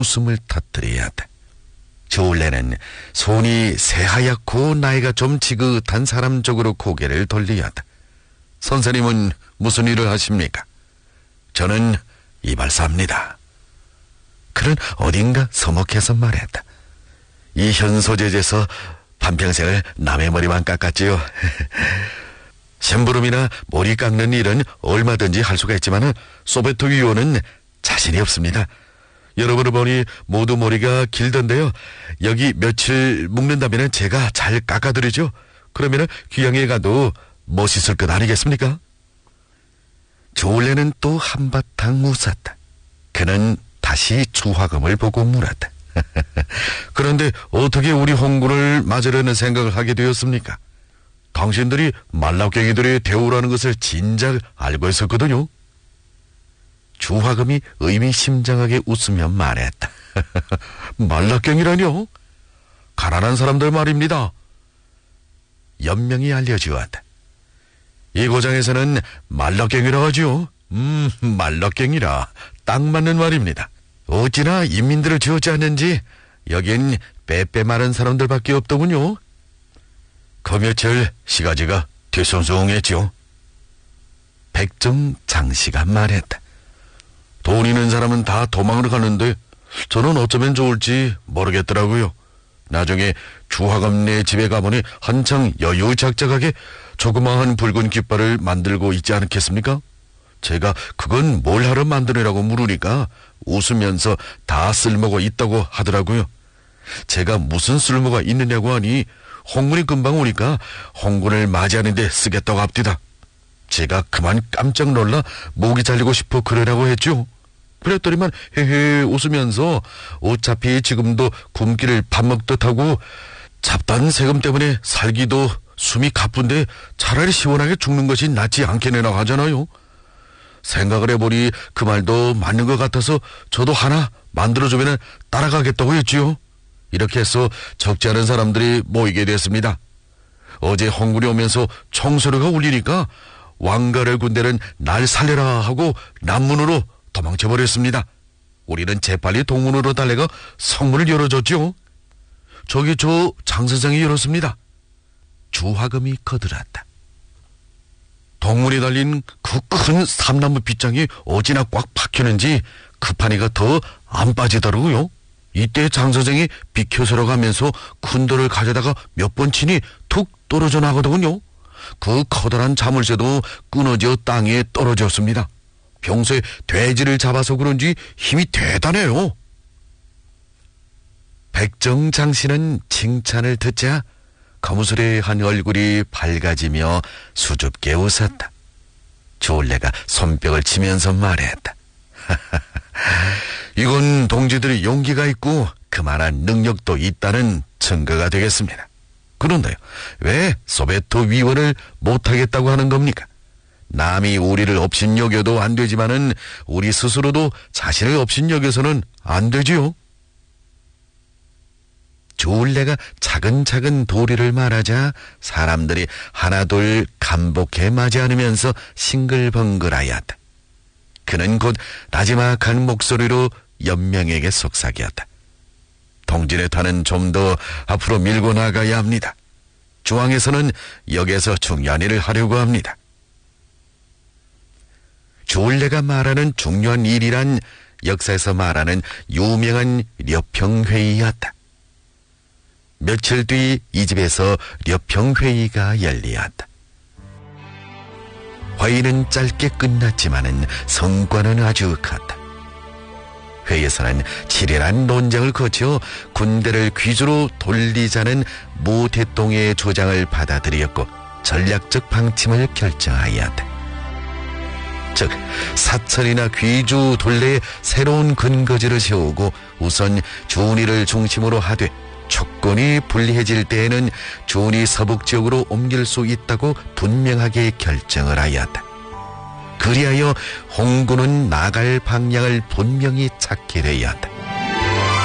웃음을 터뜨려야 한다. 조울레는 손이 새하얗고 나이가 좀 지긋한 사람 쪽으로 고개를 돌려야 한다. 선생님은 무슨 일을 하십니까? 저는 이발사입니다. 그는 어딘가 서먹해서 말했다. 이 현소재에서 반평생을 남의 머리만 깎았지요. 심부름이나 머리 깎는 일은 얼마든지 할 수가 있지만 소베토 위원은 자신이 없습니다. 여러분을 보니 모두 머리가 길던데요. 여기 며칠 묵는다면 제가 잘 깎아드리죠. 그러면 귀향에 가도 멋있을 것 아니겠습니까? 조울레는 또 한바탕 웃었다. 그는 다시 주화금을 보고 물었다. 그런데 어떻게 우리 홍군을 맞으려는 생각을 하게 되었습니까? 당신들이 말라깽이들의 대우라는 것을 진작 알고 있었거든요. 주화금이 의미심장하게 웃으며 말했다. 말라깽이라뇨? 가난한 사람들 말입니다. 연명이 알려주었다. 이 고장에서는 말라깽이라 하죠. 말라깽이라 딱 맞는 말입니다. 어찌나 인민들을 지었지 않는지 여긴 빼빼 마른 사람들밖에 없더군요. 그 며칠 시가지가 뒤숭숭했죠. 백정장씨가 말했다. 돈 있는 사람은 다 도망을 가는데 저는 어쩌면 좋을지 모르겠더라고요. 나중에 주화감네 집에 가보니 한창 여유작작하게 조그마한 붉은 깃발을 만들고 있지 않겠습니까? 제가 그건 뭘 하러 만드느라고 물으니까 웃으면서 다 쓸모가 있다고 하더라고요. 제가 무슨 쓸모가 있느냐고 하니 홍군이 금방 오니까 홍군을 맞이하는 데 쓰겠다고 합디다. 제가 그만 깜짝 놀라 목이 잘리고 싶어 그러라고 했죠. 그랬더니만 헤헤 웃으면서 어차피 지금도 굶기를 밥 먹듯 하고 잡다한 세금 때문에 살기도 숨이 가쁜데 차라리 시원하게 죽는 것이 낫지 않겠느냐고 하잖아요. 생각을 해보니 그 말도 맞는 것 같아서 저도 하나 만들어주면 따라가겠다고 했지요. 이렇게 해서 적지 않은 사람들이 모이게 됐습니다. 어제 홍군이 오면서 총소리가 울리니까 왕가를 군대는 날 살려라 하고 남문으로 도망쳐버렸습니다. 우리는 재빨리 동문으로 달려가 성문을 열어줬죠. 저기 저 장선생이 열었습니다. 주화금이 거들었다. 동문에 달린 그 큰 삼나무 빗장이 어찌나 꽉 박혔는지 급하니가 더 안 빠지더라고요. 이때 장선생이 비켜서러 가면서 큰 돌을 가져다가 몇 번 치니 툭 떨어져 나가더군요. 그 커다란 자물쇠도 끊어져 땅에 떨어졌습니다. 평소에 돼지를 잡아서 그런지 힘이 대단해요. 백정장씨는 칭찬을 듣자 거무스레한 얼굴이 밝아지며 수줍게 웃었다. 조울레가 손뼉을 치면서 말했다. 이건 동지들이 용기가 있고 그만한 능력도 있다는 증거가 되겠습니다. 그런데요, 왜 소베토 위원을 못하겠다고 하는 겁니까? 남이 우리를 업신여겨도 안 되지만은 우리 스스로도 자신을 업신여겨서는 안 되지요. 조울레가 차근차근 도리를 말하자 사람들이 하나둘 감복해 맞이 않으면서 싱글벙글하였다. 그는 곧 나지막한 목소리로 연명에게 속삭였다. 동진의 탄은 좀 더 앞으로 밀고 나가야 합니다. 중앙에서는 역에서 중요한 일을 하려고 합니다. 조울레가 말하는 중요한 일이란 역사에서 말하는 유명한 려평회의였다. 며칠 뒤 이 집에서 려평회의가 열리었다. 회의는 짧게 끝났지만은 성과는 아주 컸다. 회의에서는 치열한 논쟁을 거쳐 군대를 귀주로 돌리자는 모태동의 조장을 받아들였고 전략적 방침을 결정하였다. 즉 사천이나 귀주 둘레에 새로운 근거지를 세우고 우선 준이를 중심으로 하되 촉군이 불리해질 때에는 준이 서북 지역으로 옮길 수 있다고 분명하게 결정을 하였다. 그리하여 홍군은 나갈 방향을 분명히 찾게 되었다.